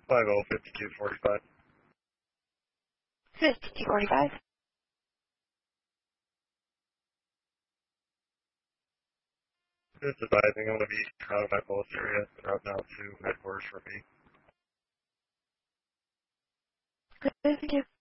505245. 5245. Just advising I'm going to be out of my Bullis area and route out to headquarters for me. Thank you.